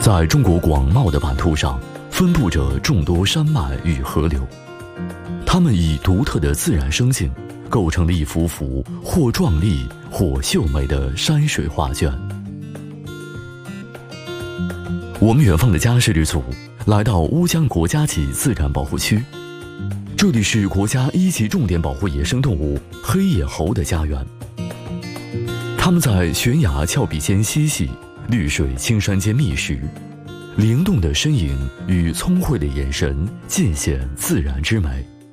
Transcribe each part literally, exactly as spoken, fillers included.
在中国广袤的版图上，分布着众多山脉与河流，它们以独特的自然生性，构成了一幅幅或壮丽或秀美的山水画卷。我们远方的家摄制组来到乌江国家级自然保护区，这里是国家一级重点保护野生动物黑野猴的家园。它们在悬崖峭壁间嬉戏，绿水青山间觅食，灵动的身影与聪慧的眼神尽显自然之美。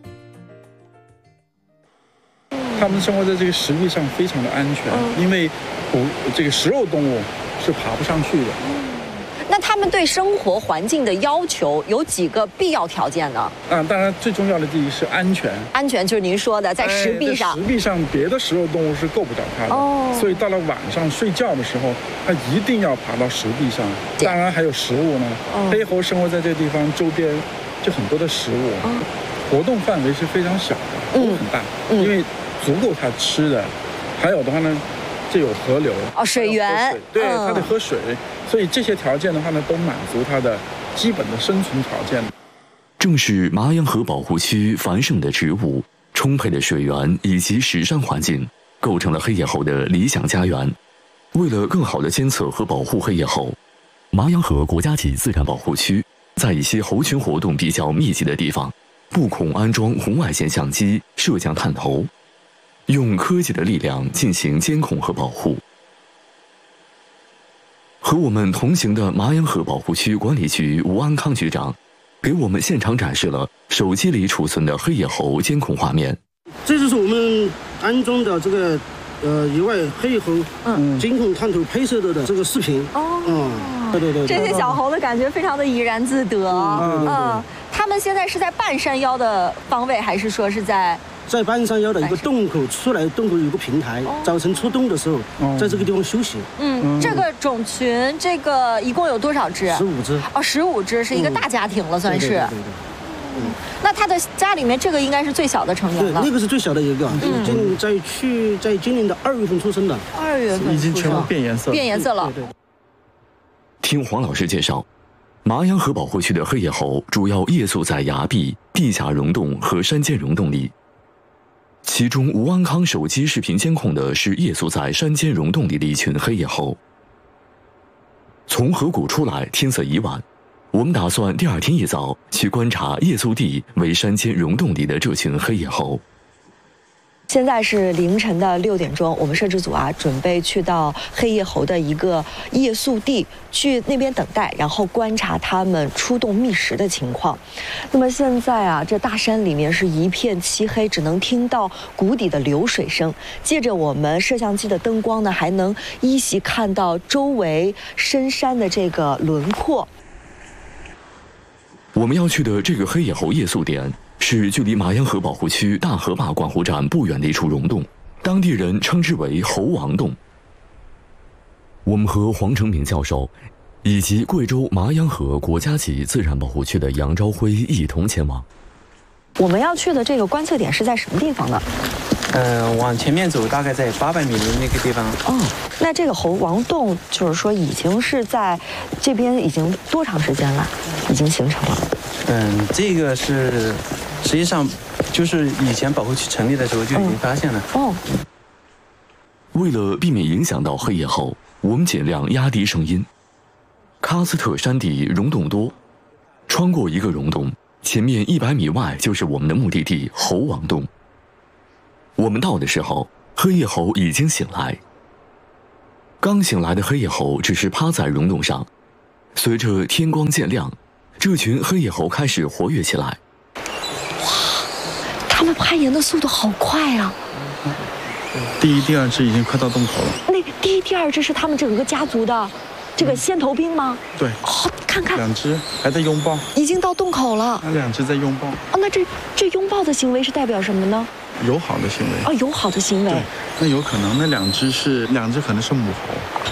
它们生活在这个石壁上非常的安全，嗯、因为捕这个食肉动物是爬不上去的。 那他们对生活环境的要求有几个必要条件呢？ 啊，当然最重要的第一是安全。 安全就是您说的，在石壁上。 哎、石壁上别的食肉动物是够不着它的，哦、所以到了晚上睡觉的时候，它一定要爬到石壁上。当然还有食物呢，哦、黑猴生活在这个地方，周边就很多的食物，哦、活动范围是非常小的，不很大，嗯、因为足够它吃的。还有的话呢，这有河流哦，水源， 水对，嗯、它得喝水。所以这些条件的话呢，都满足它的基本的生存条件。 正是麻阳河保护区繁盛的植物、充沛的水源以及石山环境，构成了黑野猴的理想家园。为了更好地监测和保护黑野猴，麻阳河国家级自然保护区在一些猴群活动比较密集的地方，布孔安装红外线相机、摄像探头，用科技的力量进行监控和保护。和我们同行的麻阳河保护区管理局吴安康局长，给我们现场展示了手机里储存的黑野猴监控画面。 这就是我们安装的这个呃野外黑野猴监控探头拍摄的的这个视频。哦， 嗯，对对对，这些小猴的感觉非常的怡然自得。嗯，嗯他们现在是在半山腰的方位，还是说是在？ 在半山腰的一个洞口出来，洞口有个平台，哦、早晨出洞的时候，哦、在这个地方休息。 嗯，嗯这个种群，这个一共有多少只？ 十五只。 哦，十五只是一个大家庭了，嗯、算是。对对对对对嗯， 那他的家里面这个应该是最小的成员了。 对，那个是最小的一个，嗯、今在去在今年的二月份出生的。 二月份已经全部变颜色， 变颜色了。 对对对听黄老师介绍，麻阳河保护区的黑野猴主要夜宿在崖壁、地下溶洞和山间溶洞里。其中，吴安康手机视频监控的是夜宿在山间溶洞里的一群黑野猴。从河谷出来，天色已晚，我们打算第二天一早去观察夜宿地为山间溶洞里的这群黑野猴。 现在是凌晨的六点钟，我们摄制组啊准备去到黑野猴的一个夜宿地，去那边等待，然后观察它们出洞觅食的情况。那么现在啊，这大山里面是一片漆黑，只能听到谷底的流水声。借着我们摄像机的灯光呢，还能依稀看到周围深山的这个轮廓。 我们要去的这个黑野猴夜宿点，是距离麻阳河保护区大河坝管护站不远的一处溶洞，当地人称之为猴王洞。我们和黄成明教授以及贵州麻阳河国家级自然保护区的杨朝辉一同前往。 我们要去的这个观测点是在什么地方呢？ 呃，往前面走，大概在八百米的那个地方。 哦，那这个猴王洞就是说已经是在这边已经多长时间了？已经形成了？ 嗯，这个是实际上就是以前保护区成立的时候就已经发现了。 哦。 为了避免影响到黑野猴，我们尽量压低声音。喀斯特山地溶洞多，穿过一个溶洞，前面一百米外就是我们的目的地猴王洞。我们到的时候，黑野猴已经醒来。刚醒来的黑野猴只是趴在溶洞上，随着天光渐亮，这群黑野猴开始活跃起来。 哇，它们攀岩的速度好快啊！ 第一、第二只已经快到洞口了。 那第一、第二只是他们整个家族的这个先头兵吗？ 对。 哦，看看， 两只还在拥抱， 已经到洞口了。 那两只在拥抱。 哦，那这这拥抱的行为是代表什么呢？ 友好的行为。 哦，友好的行为。 对，那有可能那两只是两只可能是母猴。